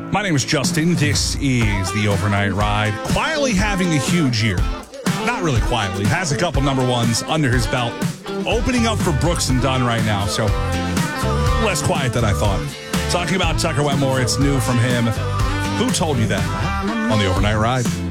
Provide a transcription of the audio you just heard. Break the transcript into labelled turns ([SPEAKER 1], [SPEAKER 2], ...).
[SPEAKER 1] My name is Justin. This is the Overnight Ride. Quietly having a huge year. Not really quietly. Has a couple number ones under his belt. Opening up for Brooks and Dunn right now, so less quiet than I thought. Talking about Tucker Wetmore, it's new from him. Who told you that on the Overnight Ride?